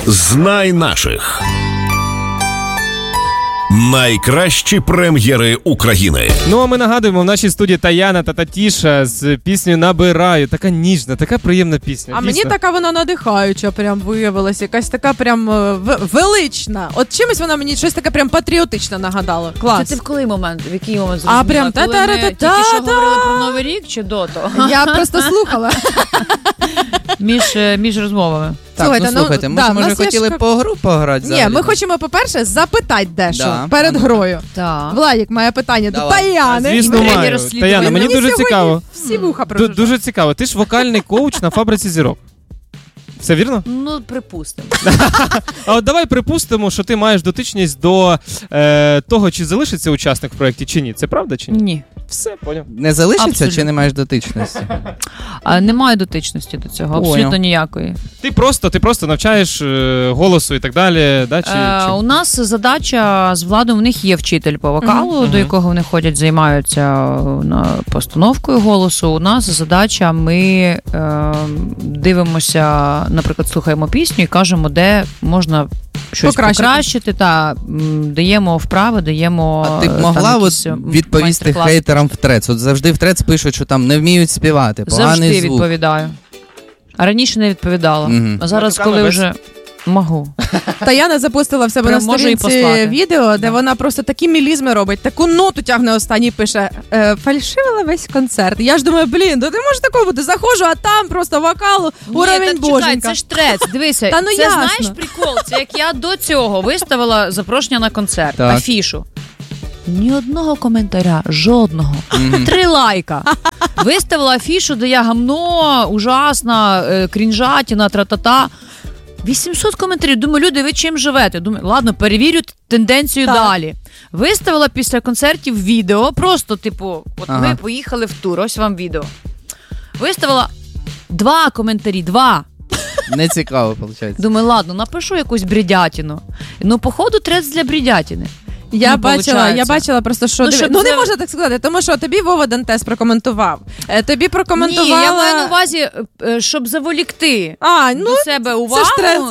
Знай наших. Найкращі прем'єри України. Ну, а ми нагадуємо, в нашій студії Таяна та Татіша з піснею «Набираю». Така ніжна, така приємна пісня. А дійсно. мені така вона надихаюча прям виявилася. Якась така прям велична. От чимось вона мені щось таке прям патріотичне нагадала. Клас. Це ти в коли момент? В який момент зрозуміла? прям коли ми тільки що говорили про Новий рік чи до того? Я просто слухала. Між розмовами. Так, слухайте, ми може хотіли по гру пограти взагалі? Ні, ми хочемо, по-перше, запитати дещо перед грою. Так. Владик має питання до Таяни. Звісно, маю. Таяна, мені дуже цікаво. Всі вуха прожужжали. Дуже цікаво. Ти ж вокальний коуч на «Фабриці зірок». Все вірно? Ну, припустимо. А от давай припустимо, що ти маєш дотичність до того, чи залишиться учасник в проєкті, чи ні. Це правда чи ні? Ні. Все, поняв. Не залишиться, Абсолютно. чи не маєш дотичності? Немає дотичності до цього, абсолютно ніякої. Ти просто навчаєш голосу і так далі, да? Чи... У нас задача з Владом, у них є вчитель по вокалу, до якого вони ходять, займаються постановкою голосу. У нас задача, ми дивимося, наприклад, слухаємо пісню і кажемо, де можна щось покращити та даємо вправи, даємо. А ти б могла відповісти хейтерам в трец? От завжди в трец пишуть, що там не вміють співати, поганий завжди звук. Відповідаю. А раніше не відповідала. А зараз, коли вже можу. Таяна запустила в себе на сторінці відео, де вона просто такі мелізми робить, таку ноту тягне останній і пише фальшивила весь концерт. Я ж думаю, да не може такого бути. Заходжу, а там просто вокалу уровень боженька. Чекай, це ж трец, дивися. Та, ну, це, ясно. знаєш, прикол, це як я до цього виставила запрошення на концерт, так. афішу. Ні одного коментаря, жодного. 3 лайка. Виставила афішу, де я гамно, ужасна, крінжатіна, тра-та-та. 800 коментарів. Думаю, люди, ви чим живете? Думаю, ладно, перевірю тенденцію далі. Виставила після концертів відео, просто, ми поїхали в тур, ось вам відео. Виставила 2 коментарі, 2. Не цікаво, виходить. Думаю, ладно, напишу якусь бредятину. Ну, походу, трец для бредятини. Я бачила просто, що... не можна так сказати, тому що тобі Вова Дантес прокоментував. Тобі прокоментувала... Ні, я маю на увазі, щоб заволікти до себе увагу.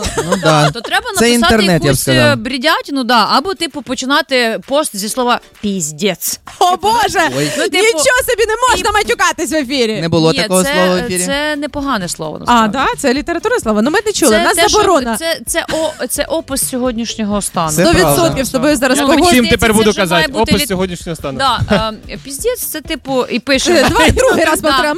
То треба написати якусь бредятину, або, починати пост зі слова «піздець». О, Боже! Нічого собі, не можна матюкатись в ефірі! Не було такого слова в ефірі? Це непогане слово, насправді. Так? Це літературне слово? Ну, ми не чули, нас заборона. Це опис сьогоднішнього стану. 100% з тобою зараз погоджуюсь. Чим тепер буду казати? Опис сьогоднішнього стану. Піздець, це і пише. Другий раз повторяю.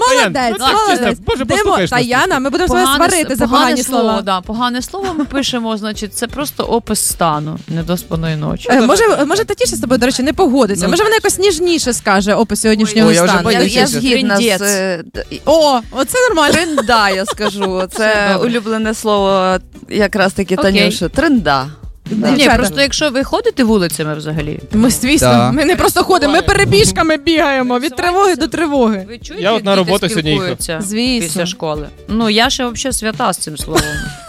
Молодець. Таяна, ми будемо себе сварити за погані слова. Погане слово ми пишемо, значить, це просто опис стану недоспаної ночі. Може, Татіша з тобою, до речі, не погодиться. Може, вона якось ніжніше скаже опис сьогоднішнього стану. Я згідна з... Оце нормально. Тренда, я скажу. Це улюблене слово якраз таки Танюші. Тренда. Ні, просто якщо ви ходите вулицями взагалі. Ми, звісно, ми не просто ходимо, ми перебіжками бігаємо від тривоги до тривоги. Ви чуєте, я от на роботу сьогодні їхав. Після школи. Ну, я ще взагалі свята з цим словом.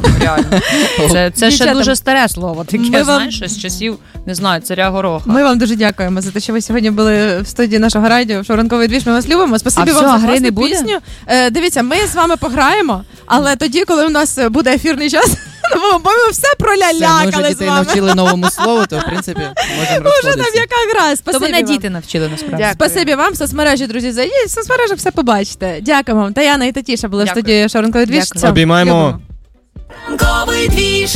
Реально. Це ще дуже старе слово. Таке, знаєш, з часів, не знаю, царя Гороха. Ми вам дуже дякуємо за те, що ви сьогодні були в студії нашого радіо, в шоу «Ранковий двіж». Ми вас любимо. Спасибі вам за класну пісню. Дивіться, ми з вами пограємо, але тоді, коли у нас буде ефірний час, бо ми все пролялякали з вами. Ми вже дітей навчили новому слову, то, в принципі, можемо розходитися. Уже там яка гра. То мене діти навчили, насправді. Спасибі вам. В соцмережі, друзі, зайдіть. В соцмережах все побачите. Дякуємо вам. Таяна і Татіша були в студії шоу «Ранковий двіж». Обіймаємо. «Ранковий двіж».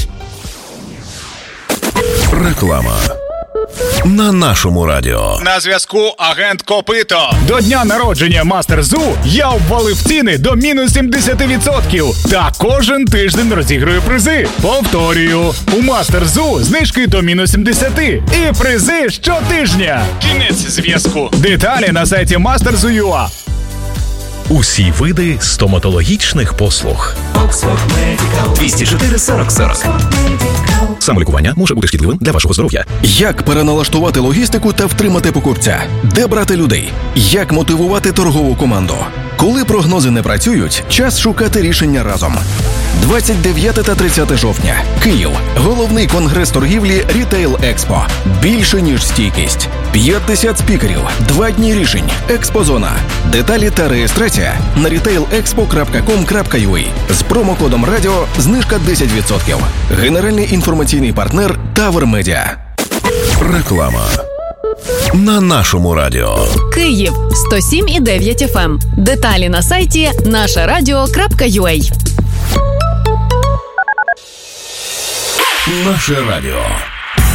Реклама. На нашому радіо. На зв'язку агент Копито. До дня народження Master Zoo я обвалив ціни до мінус 70%. Та кожен тиждень розіграю призи. Повторюю, у Master Zoo знижки до мінус 70%. І призи щотижня. Кінець зв'язку. Деталі на сайті masterzoo.ua. Усі види стоматологічних послуг. 204 40 40. Самолікування може бути шкідливим для вашого здоров'я. Як переналаштувати логістику та втримати покупця? Де брати людей? Як мотивувати торгову команду? Коли прогнози не працюють, час шукати рішення разом. 29 та 30 жовтня. Київ. Головний конгрес торгівлі «Рітейл Експо». Більше, ніж стійкість. 50 спікерів, 2 дні рішень, експозона. Деталі та реєстрація на retailexpo.com.ua. З промокодом радіо знижка 10%. Генеральний інформаційний партнер Тавер Медіа. Реклама. На нашому радіо. Київ 107,9 FM. Деталі на сайті нашарадіо.ua. Наше радіо.